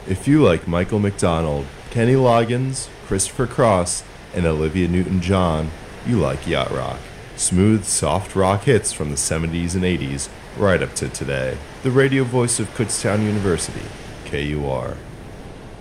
If you like Michael McDonald, Kenny Loggins, Christopher Cross, and Olivia Newton-John, you like yacht rock. Smooth, soft rock hits from the 70s and 80s, right up to today. The radio voice of Kutztown University, KUR.